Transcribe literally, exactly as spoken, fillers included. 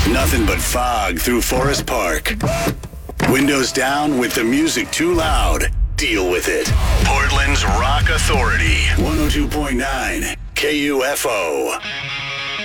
Nothing but fog through Forest Park. Windows down with the music too loud. Deal with it. Portland's Rock Authority. one oh two point nine K U F O.